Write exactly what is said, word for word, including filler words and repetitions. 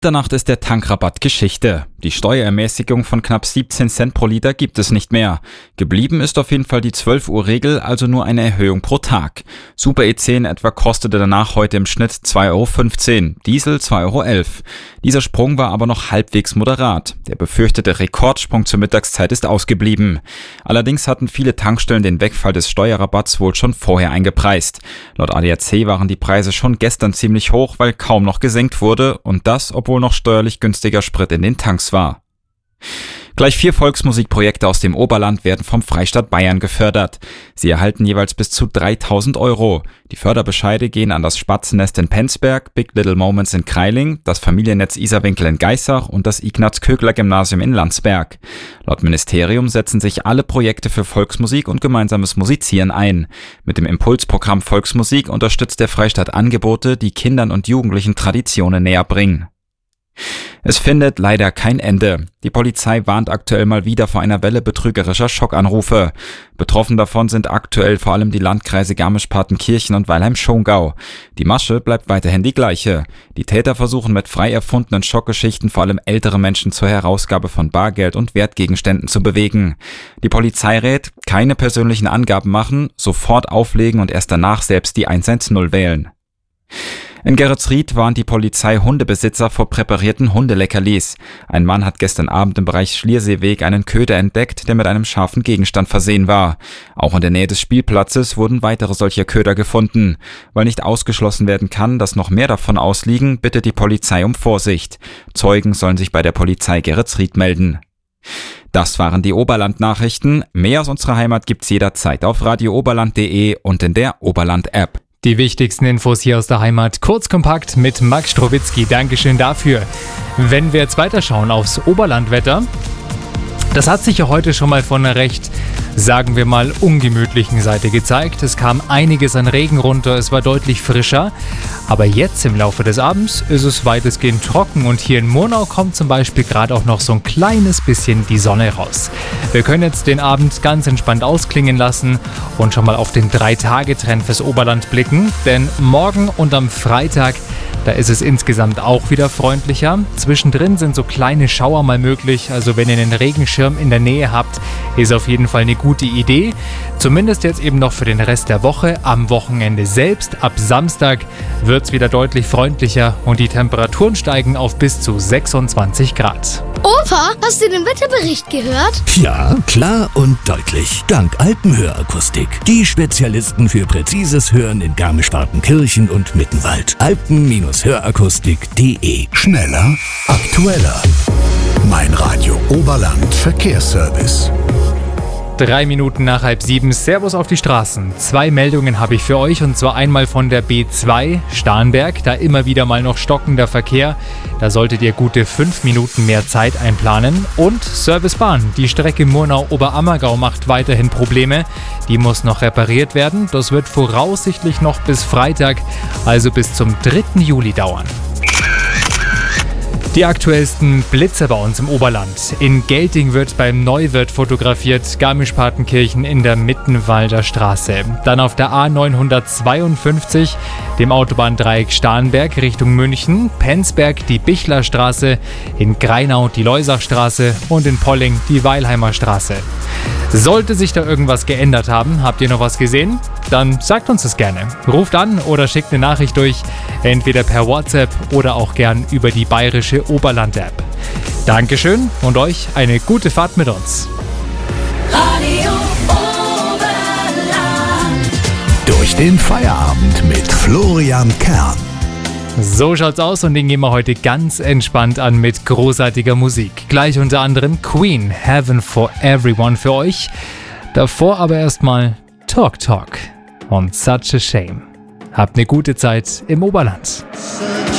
Mitternacht ist der Tankrabatt Geschichte. Die Steuerermäßigung von knapp siebzehn Cent pro Liter gibt es nicht mehr. Geblieben ist auf jeden Fall die zwölf Uhr Regel, also nur eine Erhöhung pro Tag. Super E zehn etwa kostete danach heute im Schnitt zwei Euro fünfzehn, Diesel zwei Euro elf. Dieser Sprung war aber noch halbwegs moderat. Der befürchtete Rekordsprung zur Mittagszeit ist ausgeblieben. Allerdings hatten viele Tankstellen den Wegfall des Steuerrabatts wohl schon vorher eingepreist. Laut A D A C waren die Preise schon gestern ziemlich hoch, weil kaum noch gesenkt wurde und das, obwohl noch steuerlich günstiger Sprit in den Tanks war. Gleich vier Volksmusikprojekte aus dem Oberland werden vom Freistaat Bayern gefördert. Sie erhalten jeweils bis zu dreitausend Euro. Die Förderbescheide gehen an das Spatzennest in Penzberg, Big Little Moments in Kreiling, das Familiennetz Isarwinkel in Geissach und das Ignaz-Kögler-Gymnasium in Landsberg. Laut Ministerium setzen sich alle Projekte für Volksmusik und gemeinsames Musizieren ein. Mit dem Impulsprogramm Volksmusik unterstützt der Freistaat Angebote, die Kindern und Jugendlichen Traditionen näher bringen. Es findet leider kein Ende. Die Polizei warnt aktuell mal wieder vor einer Welle betrügerischer Schockanrufe. Betroffen davon sind aktuell vor allem die Landkreise Garmisch-Partenkirchen und Weilheim-Schongau. Die Masche bleibt weiterhin die gleiche. Die Täter versuchen mit frei erfundenen Schockgeschichten vor allem ältere Menschen zur Herausgabe von Bargeld und Wertgegenständen zu bewegen. Die Polizei rät, keine persönlichen Angaben machen, sofort auflegen und erst danach selbst die eins eins null wählen. In Geretsried warnt die Polizei Hundebesitzer vor präparierten Hundeleckerlis. Ein Mann hat gestern Abend im Bereich Schlierseeweg einen Köder entdeckt, der mit einem scharfen Gegenstand versehen war. Auch in der Nähe des Spielplatzes wurden weitere solcher Köder gefunden. Weil nicht ausgeschlossen werden kann, dass noch mehr davon ausliegen, bittet die Polizei um Vorsicht. Zeugen sollen sich bei der Polizei Geretsried melden. Das waren die Oberland-Nachrichten. Mehr aus unserer Heimat gibt's jederzeit auf radio oberland punkt de und in der Oberland-App. Die wichtigsten Infos hier aus der Heimat, kurz kompakt mit Max Strowitzki. Dankeschön dafür. Wenn wir jetzt weiterschauen aufs Oberlandwetter, das hat sich ja heute schon mal von einer recht, sagen wir mal, ungemütlichen Seite gezeigt. Es kam einiges an Regen runter, es war deutlich frischer. Aber jetzt im Laufe des Abends ist es weitestgehend trocken und hier in Murnau kommt zum Beispiel gerade auch noch so ein kleines bisschen die Sonne raus. Wir können jetzt den Abend ganz entspannt ausklingen lassen und schon mal auf den drei-Tage-Trend fürs Oberland blicken. Denn morgen und am Freitag, da ist es insgesamt auch wieder freundlicher. Zwischendrin sind so kleine Schauer mal möglich, also wenn ihr einen Regenschirm in der Nähe habt, ist auf jeden Fall eine gute Idee. Zumindest jetzt eben noch für den Rest der Woche. Am Wochenende selbst, ab Samstag, wird es wieder deutlich freundlicher und die Temperaturen steigen auf bis zu sechsundzwanzig Grad. Opa, hast du den Wetterbericht gehört? Ja, klar und deutlich. Dank Alpenhörakustik. Die Spezialisten für präzises Hören in Garmisch-Partenkirchen und Mittenwald. alpen Hörakustik punkt de. Schneller, aktueller. Mein Radio Oberland Verkehrsservice. Drei Minuten nach halb sieben, Servus auf die Straßen. Zwei Meldungen habe ich für euch und zwar einmal von der B zwei Starnberg, da immer wieder mal noch stockender Verkehr. Da solltet ihr gute fünf Minuten mehr Zeit einplanen. Und Servicebahn, die Strecke Murnau-Oberammergau macht weiterhin Probleme. Die muss noch repariert werden. Das wird voraussichtlich noch bis Freitag, also bis zum dritten Juli dauern. Die aktuellsten Blitze bei uns im Oberland. In Gelting wird beim Neuwirt fotografiert, Garmisch-Partenkirchen in der Mittenwalder Straße. Dann auf der A neunhundertzweiundfünfzig, dem Autobahndreieck Starnberg Richtung München, Penzberg die Bichlerstraße, in Greinau die Leusachstraße und in Polling die Weilheimer Straße. Sollte sich da irgendwas geändert haben, habt ihr noch was gesehen? Dann sagt uns das gerne. Ruft an oder schickt eine Nachricht durch, entweder per WhatsApp oder auch gern über die bayerische Oberland-App. Dankeschön und euch eine gute Fahrt mit uns. Radio Oberland. Durch den Feierabend mit Florian Kern. So schaut's aus und den gehen wir heute ganz entspannt an mit großartiger Musik. Gleich unter anderem Queen, Heaven for Everyone für euch. Davor aber erstmal Talk Talk und Such a Shame. Habt eine gute Zeit im Oberland.